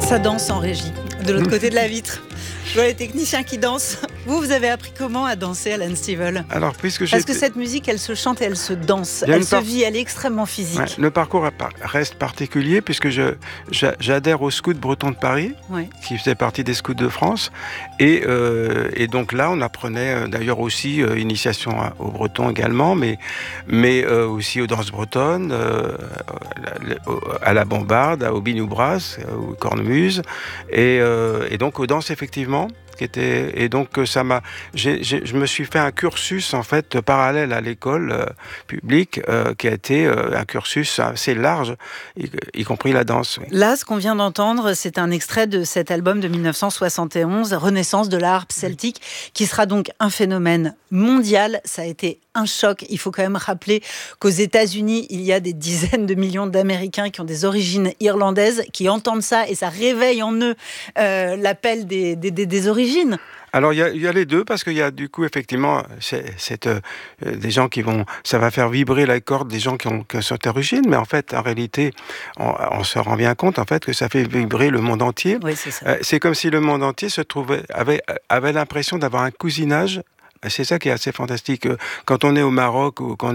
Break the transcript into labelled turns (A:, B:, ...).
A: Ça danse en régie, de l'autre côté de la vitre. Je vois les techniciens qui dansent. Vous avez appris comment à danser, Alan Stivell ?
B: Alors,
A: Parce que cette musique, elle se chante et elle se danse. Elle se vit, elle est extrêmement physique.
B: Ouais, le parcours reste particulier puisque j'adhère au Scout breton de Paris, qui faisait partie des Scouts de France. Et donc là, on apprenait d'ailleurs aussi initiation au breton également, mais aussi aux danses bretonnes, à la bombarde, au biniou brasse, au cornemuse, et donc aux danses effectivement. Et donc je me suis fait un cursus en fait parallèle à l'école publique qui a été un cursus assez large, y compris la danse. Oui.
A: Là, ce qu'on vient d'entendre, c'est un extrait de cet album de 1971, Renaissance de la harpe celtique, qui sera donc un phénomène mondial. Ça a été un choc. Il faut quand même rappeler qu'aux États-Unis, il y a des dizaines de millions d'Américains qui ont des origines irlandaises, qui entendent ça et ça réveille en eux l'appel des origines.
B: Alors il y a les deux parce qu'il y a du coup effectivement des gens qui vont, ça va faire vibrer la corde des gens qui ont cette origine, mais en fait en réalité on se rend bien compte en fait que ça fait vibrer le monde entier.
A: Oui, c'est ça.
B: C'est comme si le monde entier avait l'impression d'avoir un cousinage. C'est ça qui est assez fantastique. Quand on est au Maroc ou quand